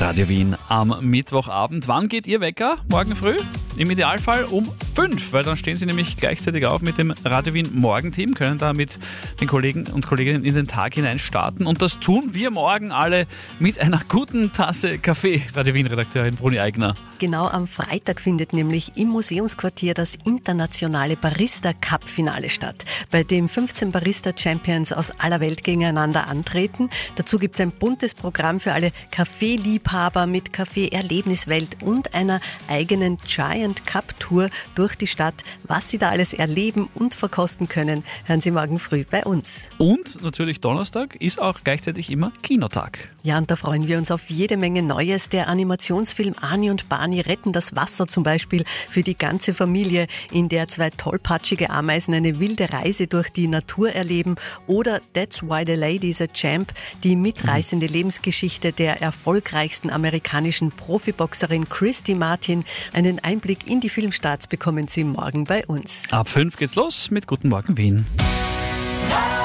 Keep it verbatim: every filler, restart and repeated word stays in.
Radio Wien am Mittwochabend. Wann geht Ihr Wecker? Morgen früh? Im Idealfall um fünf, weil dann stehen Sie nämlich gleichzeitig auf mit dem Radio Wien Morgenteam, können da mit den Kollegen und Kolleginnen in den Tag hinein starten. Und das tun wir morgen alle mit einer guten Tasse Kaffee. Radio Wien-Redakteurin Bruni Eigner. Genau am Freitag findet nämlich im Museumsquartier das internationale Barista-Cup-Finale statt, bei dem fünfzehn Barista-Champions aus aller Welt gegeneinander antreten. Dazu gibt es ein buntes Programm für alle Kaffeeliebhaber mit Kaffee-Erlebniswelt und einer eigenen Giant Cup Tour durch die Stadt. Was Sie da alles erleben und verkosten können, hören Sie morgen früh bei uns. Und natürlich Donnerstag ist auch gleichzeitig immer Kinotag. Ja, und da freuen wir uns auf jede Menge Neues. Der Animationsfilm Ani und Barney retten das Wasser zum Beispiel für die ganze Familie, in der zwei tollpatschige Ameisen eine wilde Reise durch die Natur erleben. Oder That's Why the Lady's a Champ, die mitreißende Lebensgeschichte der erfolgreichsten amerikanischen Profiboxerin Christy Martin. Einen Einblick in die Filmstarts bekommen Sie morgen bei uns. Ab fünf geht's los mit Guten Morgen Wien. Ja.